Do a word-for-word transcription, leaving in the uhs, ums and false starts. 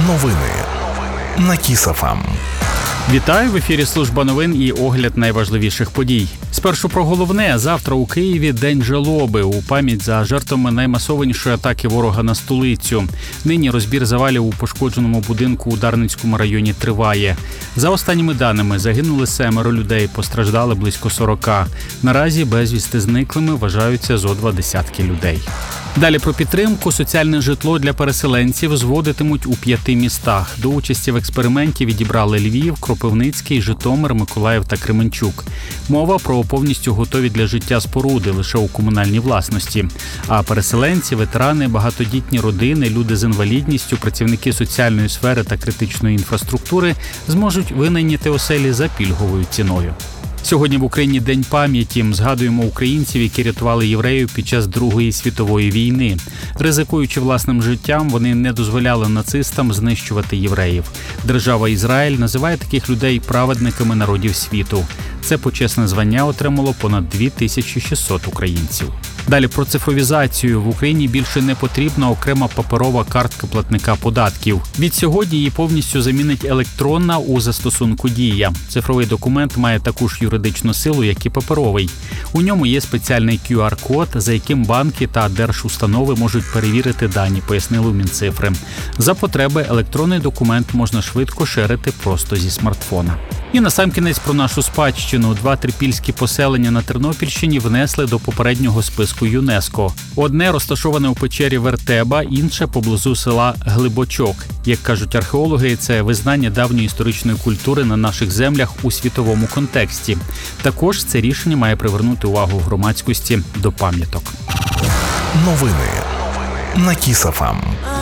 Новини на Кіс.ФМ. Вітаю, в ефірі служба новин і огляд найважливіших подій. Спершу про головне. Завтра у Києві День жалоби у пам'ять за жертвами наймасованішої атаки ворога на столицю. Нині розбір завалів у пошкодженому будинку у Дарницькому районі триває. За останніми даними, загинули семеро людей, постраждали близько сорока. Наразі безвісти зниклими вважаються зо два десятки людей. Далі про підтримку. Соціальне житло для переселенців зводитимуть у п'яти містах. До участі в експерименті відібрали Львів, Кропивницький, Житомир, Миколаїв та Кременчук. Мова про повністю готові для життя споруди лише у комунальній власності. А переселенці, ветерани, багатодітні родини, люди з інвалідністю, працівники соціальної сфери та критичної інфраструктури зможуть винайняти оселі за пільговою ціною. Сьогодні в Україні День пам'яті. Згадуємо українців, які рятували євреїв під час Другої світової війни. Ризикуючи власним життям, вони не дозволяли нацистам знищувати євреїв. Держава Ізраїль називає таких людей праведниками народів світу. Це почесне звання отримало понад дві тисячі шістсот українців. Далі про цифровізацію. В Україні більше не потрібна окрема паперова картка платника податків. Від сьогодні її повністю замінить електронна у застосунку «Дія». Цифровий документ має таку ж юридичну силу, як і паперовий. У ньому є спеціальний кю ар-код, за яким банки та держустанови можуть перевірити дані, пояснили у Мінцифри. За потреби електронний документ можна швидко шерити просто зі смартфона. І насамкінець про нашу спадщину. Два трипільські поселення на Тернопільщині внесли до попереднього списку ЮНЕСКО. Одне розташоване у печері Вертеба, інше поблизу села Глибочок. Як кажуть археологи, це визнання давньої історичної культури на наших землях у світовому контексті. Також це рішення має привернути увагу громадськості до пам'яток. Новини на Кіс.ФМ.